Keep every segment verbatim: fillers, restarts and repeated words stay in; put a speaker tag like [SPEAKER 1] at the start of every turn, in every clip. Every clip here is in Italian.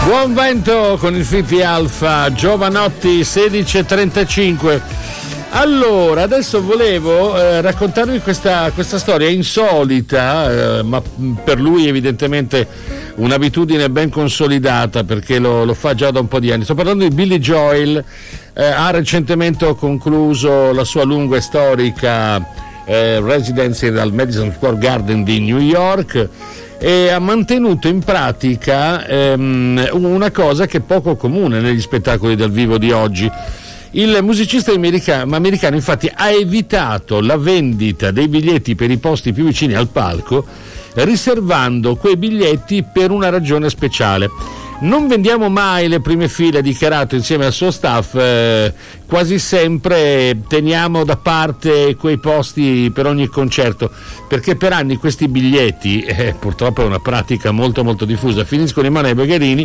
[SPEAKER 1] Buon vento con il Fipi Alfa, Giovanotti sedici e trentacinque. Allora, adesso volevo eh, raccontarvi questa, questa storia insolita, eh, ma per lui evidentemente un'abitudine ben consolidata, perché lo, lo fa già da un po' di anni. Sto parlando di Billy Joel, eh, ha recentemente concluso la sua lunga e storica eh, residency al Madison Square Garden di New York e ha mantenuto in pratica ehm, una cosa che è poco comune negli spettacoli dal vivo di oggi. Il musicista americano, americano infatti ha evitato la vendita dei biglietti per i posti più vicini al palco, riservando quei biglietti per una ragione speciale. Non vendiamo mai le prime file, ha dichiarato insieme al suo staff, eh, quasi sempre teniamo da parte quei posti per ogni concerto, perché per anni questi biglietti, eh, purtroppo è una pratica molto molto diffusa, finiscono in mano ai begherini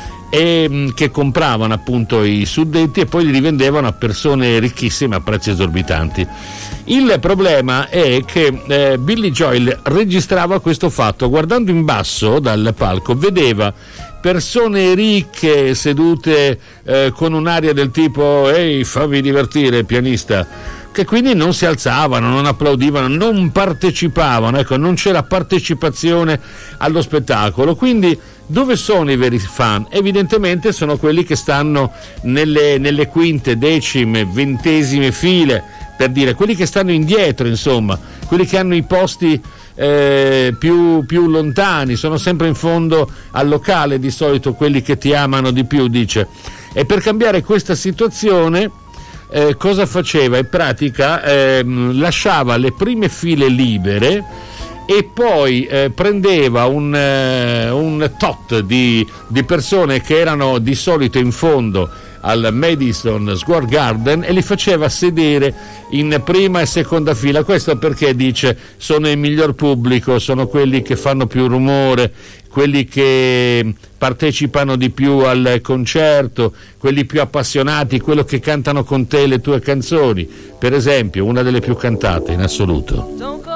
[SPEAKER 1] e mh, che compravano appunto i suddetti e poi li rivendevano a persone ricchissime a prezzi esorbitanti. Il problema è che eh, Billy Joel registrava questo fatto, guardando in basso dal palco vedeva persone ricche sedute eh, con un'aria del tipo ehi, fammi divertire pianista, che quindi non si alzavano, non applaudivano, non partecipavano, ecco, non c'era partecipazione allo spettacolo. Quindi dove sono i veri fan? Evidentemente sono quelli che stanno nelle, nelle quinte, decime, ventesime file, per dire, quelli che stanno indietro, insomma, quelli che hanno i posti eh, più, più lontani, sono sempre in fondo al locale, di solito quelli che ti amano di più, dice. E per cambiare questa situazione eh, cosa faceva? In pratica eh, lasciava le prime file libere e poi eh, prendeva un, eh, un tot di, di persone che erano di solito in fondo al Madison Square Garden e li faceva sedere in prima e seconda fila. Questo perché dice sono il miglior pubblico, sono quelli che fanno più rumore, quelli che partecipano di più al concerto, quelli più appassionati, quelli che cantano con te le tue canzoni, per esempio una delle più cantate in assoluto.